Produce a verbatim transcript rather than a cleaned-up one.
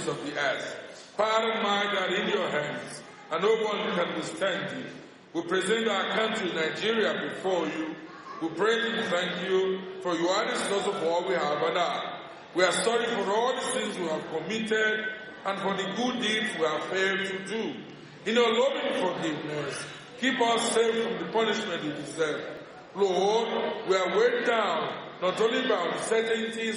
ends of the earth. Power and might are in your hands, and no one can withstand you. We present our country, Nigeria, before you. We pray and thank you, for you are the source of all we have and are. We are sorry for all the sins we have committed and for the good deeds we have failed to do. In your loving forgiveness, keep us safe from the punishment we deserve. Lord, we are weighed down not only by uncertainties